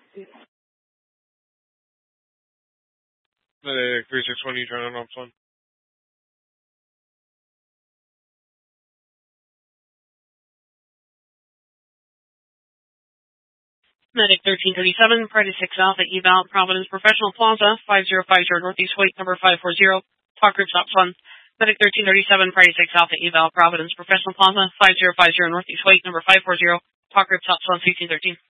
Medic 361, you turn on ops 1. Medic 1337, Priority 6 Alpha, Eval, Providence Professional Plaza, 5050 Northeast Wait, number 540. Talk group stops 1. Medic 1337, Priority 6 Alpha, Eval, Providence Professional Plaza, 5050 Northeast Wait, number 540. Talk group stops 1, 1613.